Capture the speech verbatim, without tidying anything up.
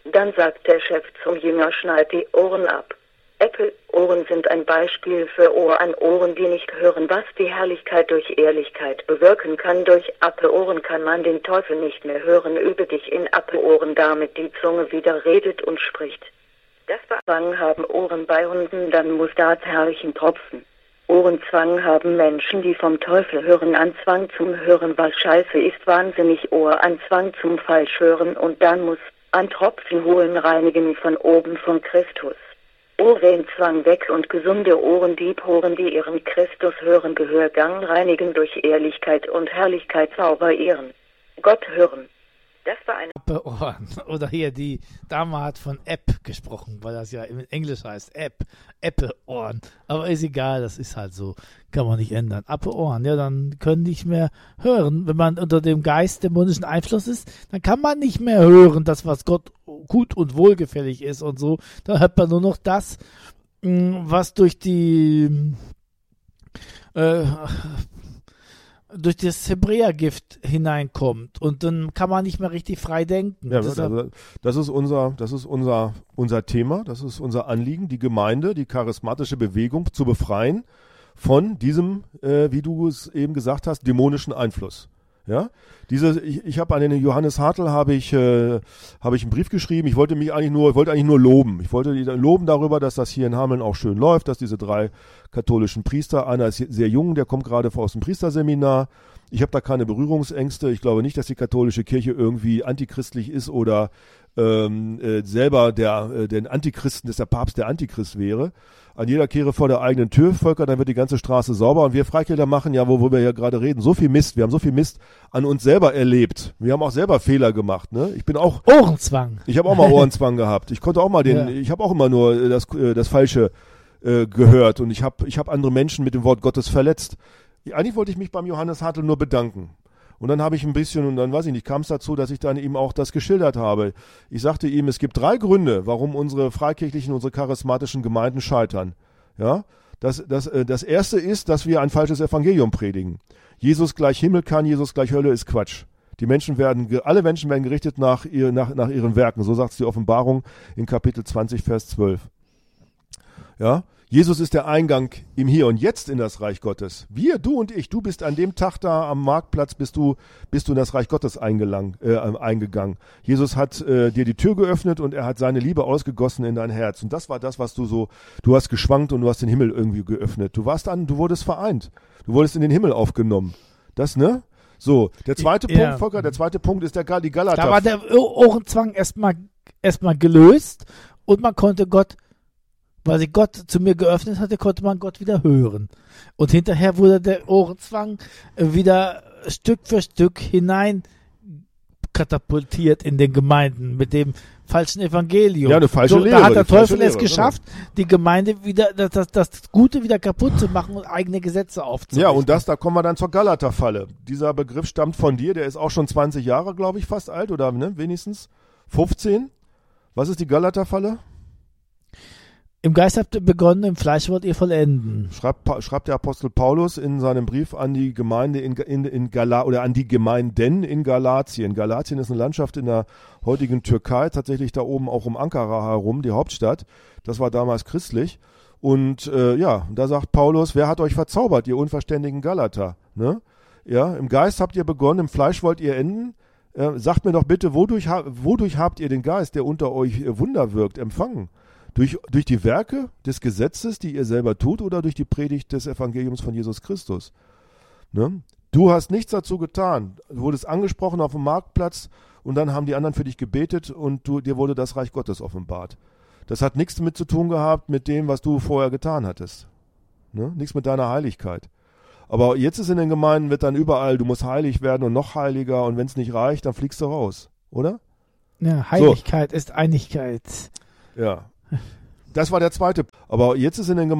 Dann sagt der Chef zum Jünger: Schneid die Ohren ab. Apple-Ohren sind ein Beispiel für Ohr an Ohren, die nicht hören, was die Herrlichkeit durch Ehrlichkeit bewirken kann. Durch Apple-Ohren kann man den Teufel nicht mehr hören. Übe dich in Apple-Ohren, damit die Zunge wieder redet und spricht. Das Zwang haben Ohren bei Hunden, dann muss das herrlichen tropfen. Ohrenzwang haben Menschen, die vom Teufel hören, an Zwang zum Hören, was scheiße ist, wahnsinnig. Ohr an Zwang zum Falschhören, und dann muss an Tropfen holen, reinigen von oben von Christus. Ohrenzwang weg und gesunde Ohren, die Poren, die ihren Christus hören, Gehörgang reinigen durch Ehrlichkeit und Herrlichkeit, sauber ehren. Gott hören. Das war eine Ohren. Oder hier, die Dame hat von App gesprochen, weil das ja in Englisch heißt App. Apple-Ohren. Aber ist egal, das ist halt so. Kann man nicht ändern. Apple-Ohren, ja, dann können nicht mehr hören. Wenn man unter dem Geist dämonischen Einfluss ist, dann kann man nicht mehr hören, das, was Gott gut und wohlgefällig ist und so. Dann hört man nur noch das, was durch die äh, durch das Hebräergift hineinkommt, und dann kann man nicht mehr richtig frei denken. Ja, das, also, das ist unser, das ist unser, unser Thema, das ist unser Anliegen, die Gemeinde, die charismatische Bewegung zu befreien von diesem, äh, wie du es eben gesagt hast, dämonischen Einfluss. Ja, diese, ich, ich habe an den Johannes Hartl habe ich, äh, habe ich einen Brief geschrieben. Ich wollte mich eigentlich nur, ich wollte eigentlich nur loben. Ich wollte loben darüber, dass das hier in Hameln auch schön läuft, dass diese drei katholischen Priester, einer ist sehr jung, der kommt gerade aus dem Priesterseminar. Ich habe da keine Berührungsängste. Ich glaube nicht, dass die katholische Kirche irgendwie antichristlich ist oder ähm, äh, selber der, äh, den Antichristen, dass der Papst der Antichrist wäre. An jeder Kehre vor der eigenen Tür, Volker, dann wird die ganze Straße sauber. Und wir Freikirchler machen ja, wo, wo wir ja gerade reden, so viel Mist. Wir haben so viel Mist an uns selber erlebt. Wir haben auch selber Fehler gemacht. Ne? Ich bin auch Ohrenzwang. Ich habe auch mal Ohrenzwang gehabt. Ich konnte auch mal den, ja. ich habe auch immer nur das, das Falsche äh, gehört. Und ich habe ich hab andere Menschen mit dem Wort Gottes verletzt. Eigentlich wollte ich mich beim Johannes Hartl nur bedanken. Und dann habe ich ein bisschen, und dann weiß ich nicht, kam es dazu, dass ich dann ihm auch das geschildert habe. Ich sagte ihm, es gibt drei Gründe, warum unsere freikirchlichen, unsere charismatischen Gemeinden scheitern. Ja, das, das, das erste ist, dass wir ein falsches Evangelium predigen. Jesus gleich Himmel kann, Jesus gleich Hölle ist Quatsch. Die Menschen werden, alle Menschen werden gerichtet nach, ihr, nach, nach ihren Werken. So sagt es die Offenbarung in Kapitel zwanzig, Vers zwölf. Ja, Jesus ist der Eingang im Hier und Jetzt in das Reich Gottes. Wir, du und ich, du bist an dem Tag da am Marktplatz, bist du, bist du in das Reich Gottes eingelang, äh, eingegangen. Jesus hat äh, dir die Tür geöffnet und er hat seine Liebe ausgegossen in dein Herz. Und das war das, was du so, du hast geschwankt und du hast den Himmel irgendwie geöffnet. Du warst an, du wurdest vereint. Du wurdest in den Himmel aufgenommen. Das, ne? So, der zweite ja. Punkt, Volker, der zweite Punkt ist der die Galater. Da war der Ohrenzwang erstmal erstmal gelöst und man konnte Gott, weil sich Gott zu mir geöffnet hatte, konnte man Gott wieder hören. Und hinterher wurde der Ohrenzwang wieder Stück für Stück hinein katapultiert in den Gemeinden mit dem falschen Evangelium. Ja, eine falsche so, Lehre. Da hat der Teufel Lehre, es geschafft, genau. die Gemeinde wieder, das, das, das Gute wieder kaputt zu machen und eigene Gesetze aufzurichten. Ja, und das, da kommen wir dann zur Galater-Falle. Dieser Begriff stammt von dir, der ist auch schon zwanzig Jahre, glaube ich, fast alt, oder ne, wenigstens fünfzehn. Was ist die Galater-Falle? Im Geist habt ihr begonnen, im Fleisch wollt ihr vollenden. Schreibt, schreibt der Apostel Paulus in seinem Brief an die Gemeinde in, in, in Gala, oder an die Gemeinden in Galatien. Galatien ist eine Landschaft in der heutigen Türkei, tatsächlich da oben auch um Ankara herum, die Hauptstadt. Das war damals christlich. Und äh, ja, da sagt Paulus, wer hat euch verzaubert, ihr unverständigen Galater? Ne? Ja, im Geist habt ihr begonnen, im Fleisch wollt ihr enden. Äh, sagt mir doch bitte, wodurch, wodurch habt ihr den Geist, der unter euch Wunder wirkt, empfangen? Durch, durch die Werke des Gesetzes, die ihr selber tut, oder durch die Predigt des Evangeliums von Jesus Christus? Ne? Du hast nichts dazu getan. Du wurdest angesprochen auf dem Marktplatz und dann haben die anderen für dich gebetet und du, dir wurde das Reich Gottes offenbart. Das hat nichts damit zu tun gehabt mit dem, was du vorher getan hattest. Ne? Nichts mit deiner Heiligkeit. Aber jetzt ist in den Gemeinden, wird dann überall, du musst heilig werden und noch heiliger, und wenn es nicht reicht, dann fliegst du raus, oder? Ja, Heiligkeit so. Ist Einigkeit. Ja. Das war der zweite. Aber jetzt ist in den Gemeinden